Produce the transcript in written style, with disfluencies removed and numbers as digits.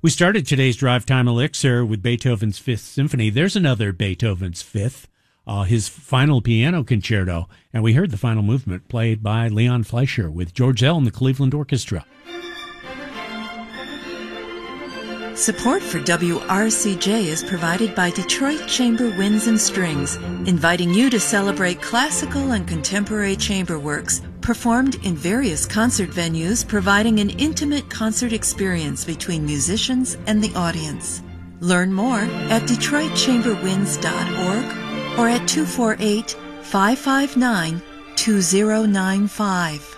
We started today's Drive Time Elixir with Beethoven's Fifth Symphony. There's another Beethoven's Fifth, his final piano concerto, and we heard the final movement played by Leon Fleischer with George Zell and the Cleveland Orchestra. Support for WRCJ is provided by Detroit Chamber Winds and Strings, inviting you to celebrate classical and contemporary chamber works performed in various concert venues, providing an intimate concert experience between musicians and the audience. Learn more at DetroitChamberWinds.org or at 248-559-2095.